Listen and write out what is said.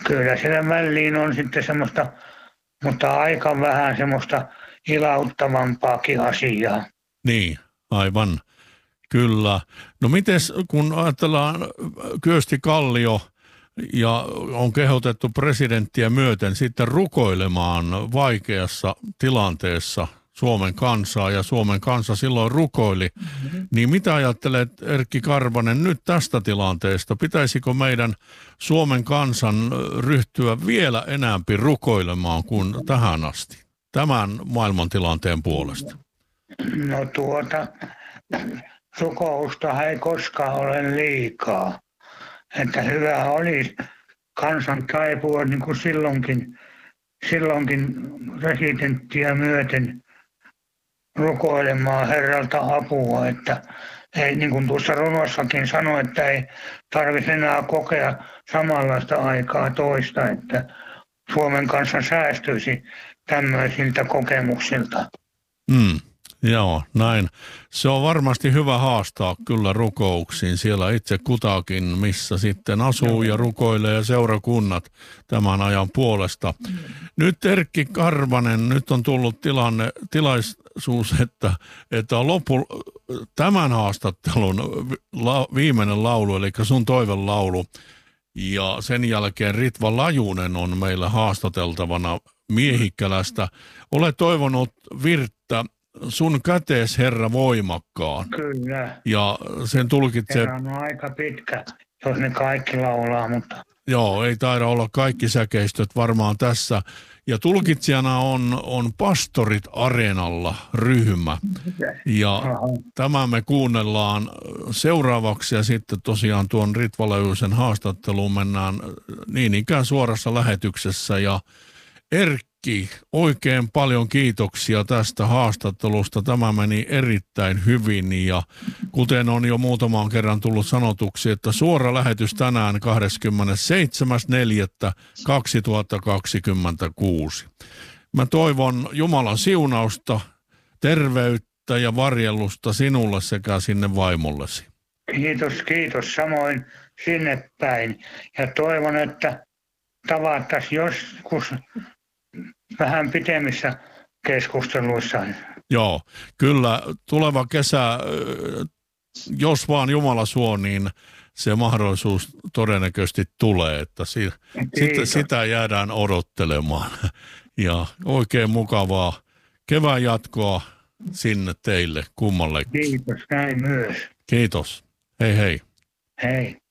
kyllä siellä väliin on sitten semmoista, mutta aika vähän semmoista ilauttavampaakin asiaa. Niin, aivan. Kyllä. No mites, kun ajatellaan Kyösti Kallio ja on kehotettu presidenttiä myöten sitten rukoilemaan vaikeassa tilanteessa Suomen kansaa ja Suomen kansa silloin rukoili, niin mitä ajattelet Erkki Karvanen nyt tästä tilanteesta? Pitäisikö meidän Suomen kansan ryhtyä vielä enemmän rukoilemaan kuin tähän asti tämän maailmantilanteen puolesta? No rukousta ei koskaan ole liikaa. Että hyvä olisi kansan taipua niin kuin silloinkin presidenttiä myöten rukoilemaan Herralta apua, että ei, niin kuin tuossa runossakin sanoi, että ei tarvitse enää kokea samanlaista aikaa toista, että Suomen kanssa säästyisi tämmöisiltä kokemuksilta. Joo, näin. Se on varmasti hyvä haastaa kyllä rukouksiin siellä itse kutakin, missä sitten asuu ja rukoilee ja seurakunnat tämän ajan puolesta. Nyt Erkki Karvanen, nyt on tullut tilaisuus, että on tämän haastattelun viimeinen laulu, eli sun toivelaulu, ja sen jälkeen Ritva Lajunen on meillä haastateltavana Miehikkälästä. Olet toivonut Virttä sun kätees Herra voimakkaan. Kyllä. Ja sen tulkitsee... Herra on aika pitkä, jos ne kaikki laulaa, mutta... Joo, ei taida olla kaikki säkeistöt varmaan tässä. Ja tulkitsijana on Pastorit Areenalla -ryhmä. Ja tämä me kuunnellaan seuraavaksi ja sitten tosiaan tuon Ritva Lajusen haastatteluun mennään niin ikään suorassa lähetyksessä. Ja Erkki, oikein paljon kiitoksia tästä haastattelusta. Tämä meni erittäin hyvin ja kuten on jo muutamaan kerran tullut sanotuksi, että suora lähetys tänään 27.4.2026. Mä toivon Jumalan siunausta, terveyttä ja varjelusta sinulle sekä sinne vaimollesi. Kiitos samoin sinne päin. Ja toivon, että tavattaisiin joskus vähän pitemmissä keskusteluissa. Joo, kyllä tuleva kesä, jos vaan Jumala suo, niin se mahdollisuus todennäköisesti tulee, että sitä jäädään odottelemaan. Ja oikein mukavaa kevään jatkoa sinne teille kummallekin. Kiitos, näin myös. Kiitos. Hei hei. Hei.